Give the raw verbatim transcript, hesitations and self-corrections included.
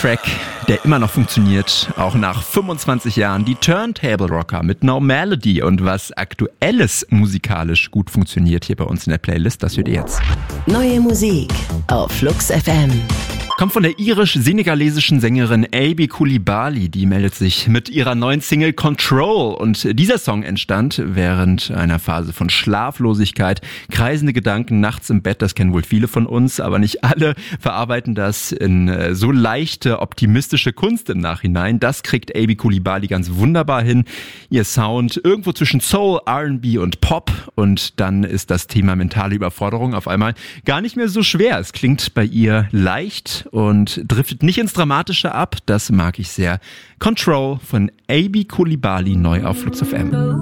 Track, der immer noch funktioniert, auch nach fünfundzwanzig Jahren. Die Turntable Rocker mit No Melody. Und was aktuelles musikalisch gut funktioniert hier bei uns in der Playlist, das hört ihr jetzt. Neue Musik auf Flux F M. Kommt von der irisch-senegalesischen Sängerin Abi Coulibaly, die meldet sich mit ihrer neuen Single Control. Und dieser Song entstand während einer Phase von Schlaflosigkeit, kreisende Gedanken nachts im Bett, das kennen wohl viele von uns, aber nicht alle verarbeiten das in so leichte, optimistische Kunst im Nachhinein. Das kriegt Abi Coulibaly ganz wunderbar hin. Ihr Sound irgendwo zwischen Soul, R and B und Pop, und dann ist das Thema mentale Überforderung auf einmal gar nicht mehr so schwer. Es klingt bei ihr leicht und driftet nicht ins Dramatische ab. Das mag ich sehr. Control von Abi Coulibaly, neu auf Flux F M.